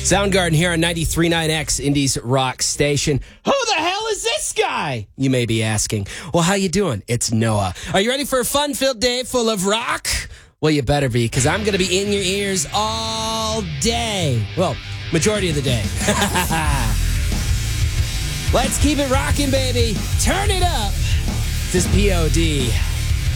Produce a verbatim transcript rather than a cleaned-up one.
Soundgarden here on ninety-three point nine X, Indies Rock Station. Who the hell is this guy? You may be asking. Well, how you doing? It's Noah. Are you ready for a fun-filled day full of rock? Well, you better be, because I'm going to be in your ears all day. Well, majority of the day. Let's keep it rocking, baby. Turn it up. This is P O D.